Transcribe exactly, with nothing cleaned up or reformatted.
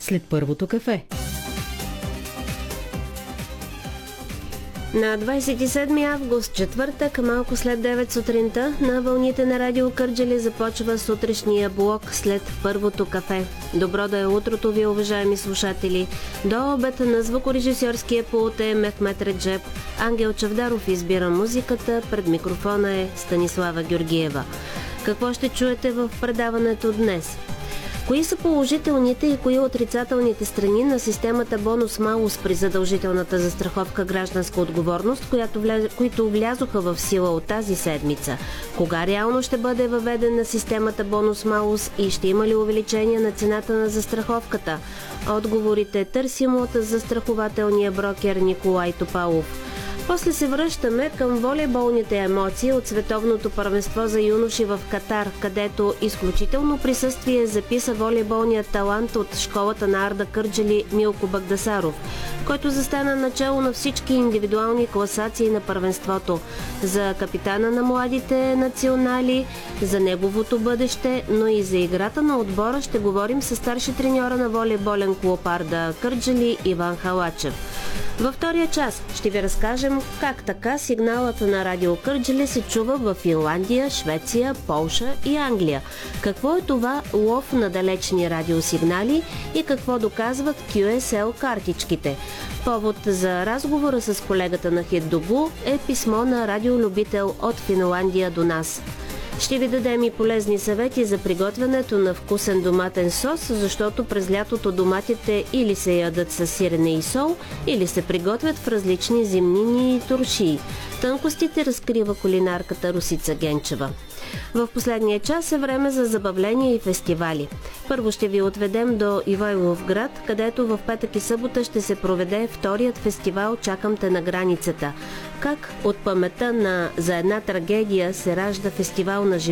след първото кафе. На двадесет и седми август, четвъртък, малко след девет сутринта, на вълните на Радио Кърджали започва сутрешния блок след първото кафе. Добро да е утрото ви, уважаеми слушатели! До обед на звукорежисьорския пулт е Мехмет Реджеп. Ангел Чавдаров избира музиката, пред микрофона е Станислава Георгиева. Какво ще чуете в предаването днес? Кои са положителните и кои отрицателните страни на системата бонус-малус при задължителната застраховка гражданска отговорност, която вля... които влязоха в сила от тази седмица? Кога реално ще бъде въведена системата бонус-малус и ще има ли увеличение на цената на застраховката? Отговорите търсим от застрахователния брокер Николай Топалов. После се връщаме към волейболните емоции от световното първенство за юноши в Катар, където изключително присъствие записа волейболният талант от школата на Арда Кърджали Милко Багдасаров, който застана начало на всички индивидуални класации на първенството. За капитана на младите национали, за неговото бъдеще, но и за играта на отбора ще говорим с старши треньора на волейболен клуб Арда Кърджали Иван Халачев. Във втория час ще ви разкажем как така сигналът на Радио Кърджали се чува в Финландия, Швеция, Полша и Англия. Какво е това лов на далечни радиосигнали и какво доказват кю ес ел картичките? Повод за разговора с колегата на Хит Добу е писмо на радиолюбител от Финландия до нас. Ще ви дадем и полезни съвети за приготвянето на вкусен доматен сос, защото през лятото доматите или се ядат с сирене и сол, или се приготвят в различни зимнини и туршии. Тънкостите разкрива кулинарката Русица Генчева. В последния час е време за забавления и фестивали. Първо ще ви отведем до Ивайловград, където в петък и събота ще се проведе вторият фестивал "Чакам те на границата". Как от паметта на "За една трагедия" се ражда фестивал на живота